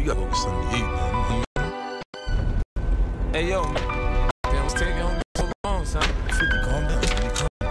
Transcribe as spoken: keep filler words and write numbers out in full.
gotta go get something to eat, man. Hey, yo, man. Damn, what's taking on so long, son? Freaky, calm down.